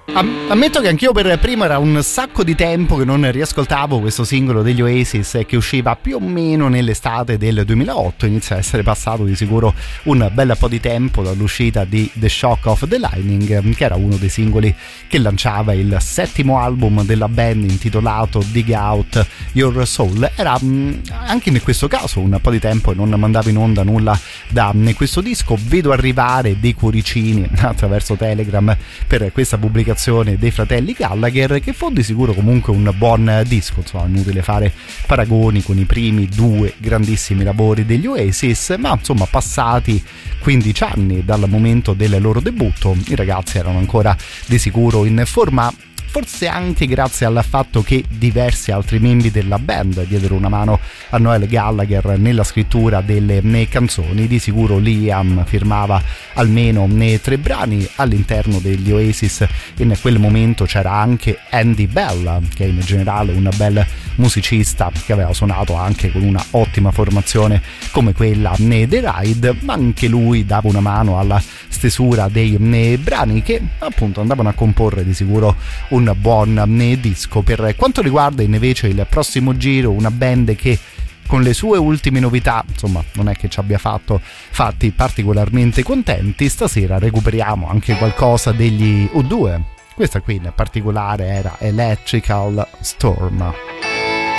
Ammetto che anch'io per primo era un sacco di tempo che non riascoltavo questo singolo degli Oasis, che usciva più o meno nell'estate del 2008. Inizia a essere passato di sicuro un bel po' di tempo dall'uscita di The Shock of the Lightning, che era uno dei singoli che lanciava il settimo album della band intitolato Dig Out Your Soul. Era anche in questo caso un po' di tempo che non mandavo in onda nulla da questo disco. Vedo arrivare dei cuoricini attraverso Telegram per questa pubblicazione dei fratelli Gallagher, che fu di sicuro comunque un buon disco. Insomma, è inutile fare paragoni con i primi due grandissimi lavori degli Oasis, ma insomma, passati 15 anni dal momento del loro debutto, i ragazzi erano ancora di sicuro in forma, forse anche grazie al fatto che diversi altri membri della band diedero una mano a Noel Gallagher nella scrittura delle canzoni. Di sicuro Liam firmava almeno 3 brani all'interno degli Oasis. In quel momento c'era anche Andy Bell, che in generale un bel musicista che aveva suonato anche con una ottima formazione come quella The Ride, ma anche lui dava una mano alla stesura dei brani che appunto andavano a comporre di sicuro un buon disco. Per quanto riguarda invece il prossimo giro, una band che con le sue ultime novità, insomma, non è che ci abbia fatti particolarmente contenti, stasera recuperiamo anche qualcosa degli U2. Questa qui in particolare era Electrical Storm.